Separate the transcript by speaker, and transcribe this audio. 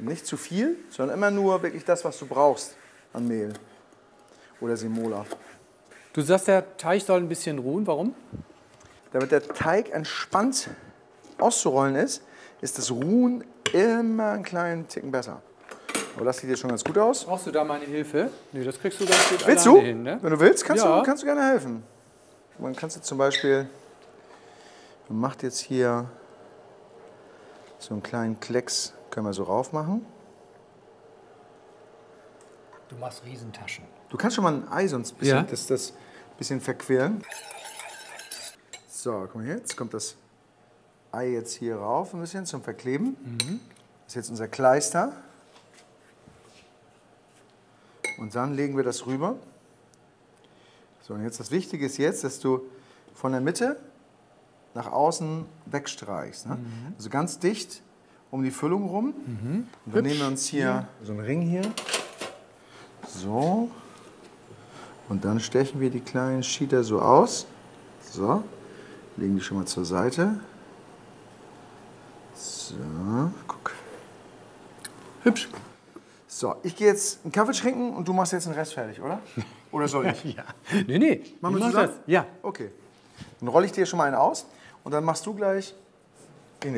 Speaker 1: Nicht zu viel, sondern immer nur wirklich das, was du brauchst an Mehl oder Semola.
Speaker 2: Du sagst, der Teig soll ein bisschen ruhen. Warum?
Speaker 1: Damit der Teig entspannt auszurollen ist, ist das Ruhen immer einen kleinen Ticken besser. Aber das sieht jetzt schon ganz gut aus.
Speaker 2: Brauchst du da meine Hilfe? Nee, das kriegst du ganz gut
Speaker 1: Willst
Speaker 2: alleine
Speaker 1: du?
Speaker 2: hin, ne?
Speaker 1: Wenn du willst, kannst
Speaker 2: Ja.
Speaker 1: du gerne helfen. Man kann jetzt zum Beispiel, man macht jetzt hier so einen kleinen Klecks, können wir so rauf machen.
Speaker 3: Du machst Riesentaschen.
Speaker 1: Du kannst schon mal ein Ei sonst ein bisschen,
Speaker 2: Ja.
Speaker 1: das bisschen verquirlen. So, guck mal hier, jetzt kommt das Ei jetzt hier rauf ein bisschen zum Verkleben. Das ist jetzt unser Kleister. Und dann legen wir das rüber. So, und jetzt das Wichtige ist jetzt, dass du von der Mitte nach außen wegstreichst. Ne? Also ganz dicht um die Füllung rum. Und dann nehmen wir uns hier so einen Ring hier. So. Und dann stechen wir die kleinen Schieder so aus. So. Legen die schon mal zur Seite. So, guck.
Speaker 2: Hübsch.
Speaker 1: So, ich gehe jetzt einen Kaffee trinken und du machst jetzt den Rest fertig, oder? Oder soll ich?
Speaker 2: Ja. Nee,
Speaker 1: Machen wir
Speaker 2: ich mach
Speaker 1: zusammen?
Speaker 2: das. Ja.
Speaker 1: Okay. Dann rolle ich dir schon mal einen aus und dann machst du gleich